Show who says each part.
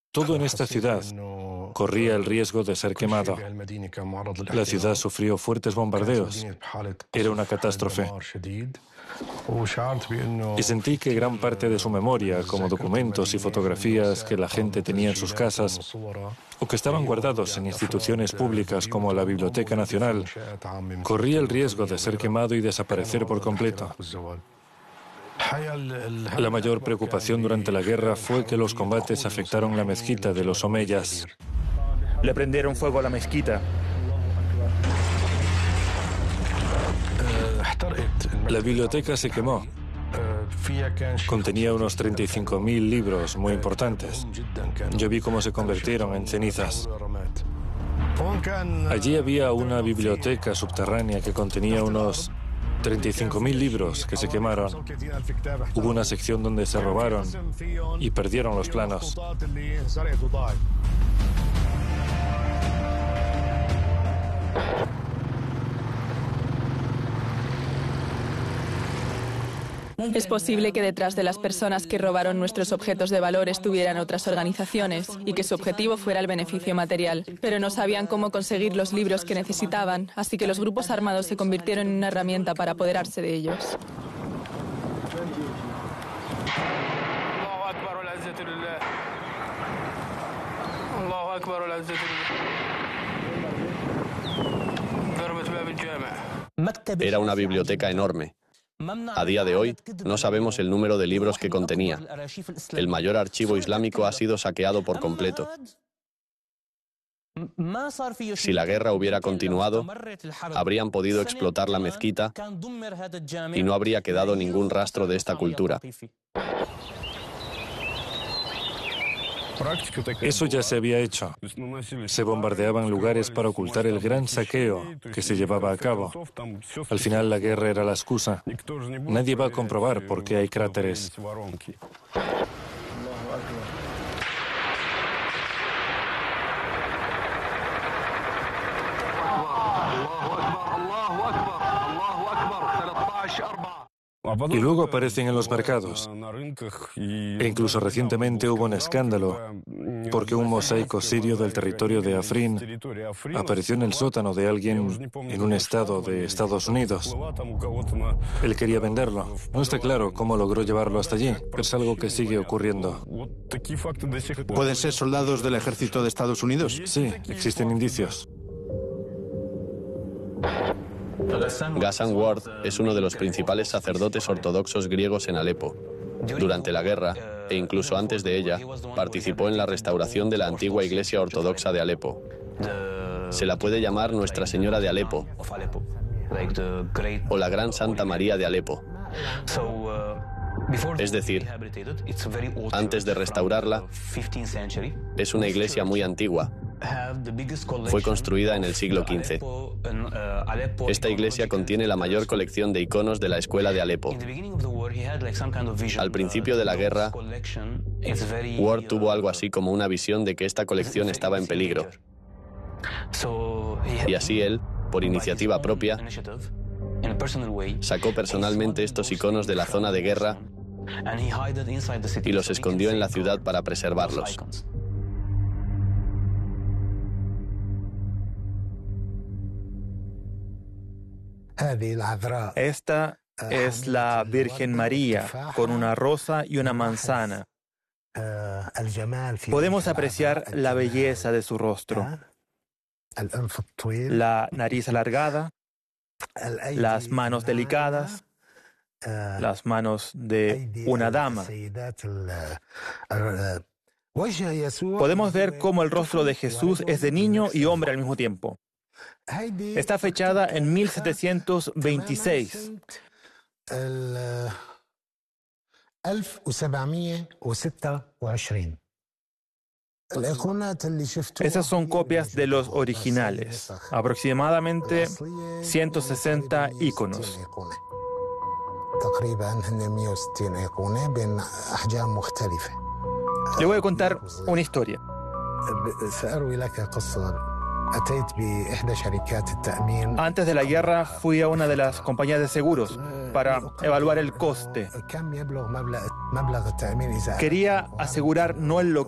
Speaker 1: Todo en esta ciudad corría el riesgo de ser quemado. La ciudad sufrió fuertes bombardeos. Era una catástrofe. Y sentí que gran parte de su memoria, como documentos y fotografías que la gente tenía en sus casas o que estaban guardados en instituciones públicas como la Biblioteca Nacional, corría el riesgo de ser quemado y desaparecer por completo. La mayor preocupación durante la guerra fue que los combates afectaron la mezquita de los omeyas.
Speaker 2: Le prendieron fuego a la mezquita.
Speaker 1: La biblioteca se quemó. Contenía unos 35.000 libros muy importantes. Yo vi cómo se convirtieron en cenizas. Allí había una biblioteca subterránea que contenía unos 35.000 libros que se quemaron. Hubo una sección donde se robaron y perdieron los planos.
Speaker 3: Es posible que detrás de las personas que robaron nuestros objetos de valor estuvieran otras organizaciones y que su objetivo fuera el beneficio material. Pero no sabían cómo conseguir los libros que necesitaban, así que los grupos armados se convirtieron en una herramienta para apoderarse de ellos.
Speaker 4: Era una biblioteca enorme. A día de hoy, no sabemos el número de libros que contenía. El mayor archivo islámico ha sido saqueado por completo. Si la guerra hubiera continuado, habrían podido explotar la mezquita y no habría quedado ningún rastro de esta cultura.
Speaker 1: Eso ya se había hecho. Se bombardeaban lugares para ocultar el gran saqueo que se llevaba a cabo. Al final la guerra era la excusa. Nadie va a comprobar por qué hay cráteres. Y luego aparecen en los mercados. E incluso recientemente hubo un escándalo porque un mosaico sirio del territorio de Afrin apareció en el sótano de alguien en un estado de Estados Unidos. Él quería venderlo. No está claro cómo logró llevarlo hasta allí, pero es algo que sigue ocurriendo.
Speaker 5: ¿Pueden ser soldados del ejército de Estados Unidos?
Speaker 1: Sí, existen indicios.
Speaker 4: Ghassan Ward es uno de los principales sacerdotes ortodoxos griegos en Alepo. Durante la guerra, e incluso antes de ella, participó en la restauración de la antigua iglesia ortodoxa de Alepo. Se la puede llamar Nuestra Señora de Alepo o la Gran Santa María de Alepo. Es decir, antes de restaurarla, es una iglesia muy antigua. Fue construida en el siglo XV. Esta iglesia contiene la mayor colección de iconos de la escuela de Alepo. Al principio de la guerra, Ward tuvo algo así como una visión de que esta colección estaba en peligro. Y así él, por iniciativa propia, sacó personalmente estos iconos de la zona de guerra y los escondió en la ciudad para preservarlos.
Speaker 2: Esta es la Virgen María con una rosa y una manzana. Podemos apreciar la belleza de su rostro, la nariz alargada, las manos delicadas, las manos de una dama. Podemos ver cómo el rostro de Jesús es de niño y hombre al mismo tiempo. Está fechada en 1726. Esas son copias de los originales, aproximadamente 160 íconos. Le voy a contar una historia. Antes de la guerra fui a una de las compañías de seguros para evaluar el coste. Quería asegurar no el local